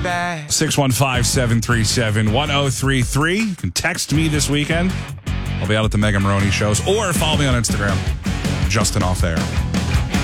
back. 615-737-1033. You can text me this weekend. I'll be out at the Mega Maroney shows, or follow me on Instagram, Justin Off Air.